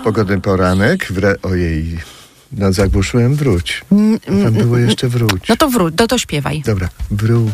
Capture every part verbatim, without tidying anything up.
Pogodny poranek. Wra- Ojej, no zagłuszyłem wróć. Tam było jeszcze wróć. No to wróć, to, to śpiewaj. Dobra, wróć.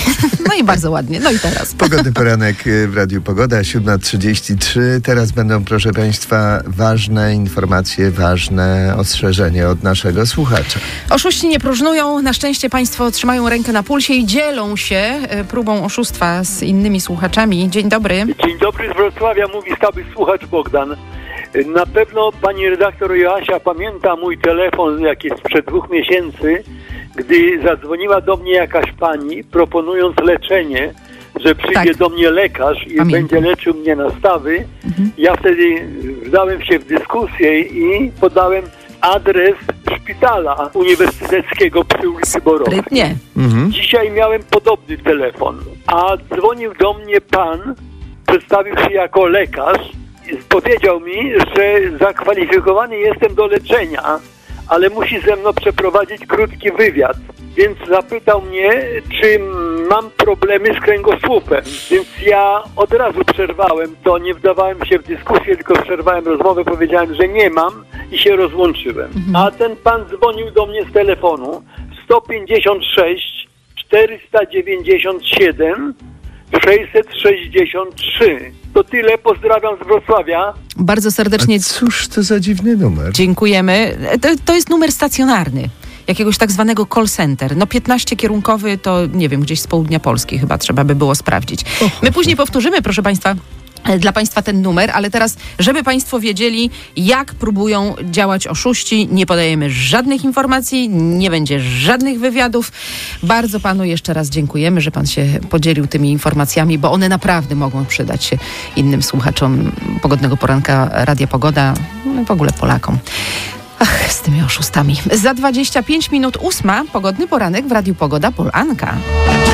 No i bardzo ładnie. No i teraz. Pogodny poranek w Radiu Pogoda, siódma trzydzieści trzy. Teraz będą, proszę Państwa, ważne informacje, ważne ostrzeżenie od naszego słuchacza. Oszuści nie próżnują. Na szczęście Państwo trzymają rękę na pulsie i dzielą się e, próbą oszustwa z innymi słuchaczami. Dzień dobry. Dzień dobry, z Wrocławia mówi stały słuchacz Bogdan. Na pewno pani redaktor Joasia pamięta mój telefon, jak jest sprzed dwóch miesięcy, gdy zadzwoniła do mnie jakaś pani, proponując leczenie, że przyjdzie Tak. do mnie lekarz i Pamiętam. będzie leczył mnie na stawy. Mhm. Ja wtedy wdałem się w dyskusję i podałem adres szpitala uniwersyteckiego przy ulicy Borowskiej. Sprytnie. Mhm. Dzisiaj miałem podobny telefon, a dzwonił do mnie pan, przedstawił się jako lekarz i powiedział mi, że zakwalifikowany jestem do leczenia, ale musi ze mną przeprowadzić krótki wywiad. Więc zapytał mnie, czy mam problemy z kręgosłupem. Więc ja od razu przerwałem to, nie wdawałem się w dyskusję, tylko przerwałem rozmowę, powiedziałem, że nie mam i się rozłączyłem. Mhm. A ten pan dzwonił do mnie z telefonu sto pięćdziesiąt sześć czterysta dziewięćdziesiąt siedem sześćset sześćdziesiąt trzy. To tyle, pozdrawiam z Wrocławia. Bardzo serdecznie A cóż to za dziwny numer? dziękujemy. To, to jest numer stacjonarny. Jakiegoś tak zwanego call center. No piętnaście kierunkowy to, nie wiem, gdzieś z południa Polski chyba trzeba by było sprawdzić. My później powtórzymy, proszę Państwa, dla Państwa ten numer, ale teraz, żeby Państwo wiedzieli, jak próbują działać oszuści, nie podajemy żadnych informacji, nie będzie żadnych wywiadów. Bardzo Panu jeszcze raz dziękujemy, że Pan się podzielił tymi informacjami, bo one naprawdę mogą przydać się innym słuchaczom Pogodnego Poranka Radia Pogoda, no i w ogóle Polakom. Ach, z tymi oszustami. Za dwadzieścia pięć minut ósma, Pogodny Poranek w Radiu Pogoda Polanka.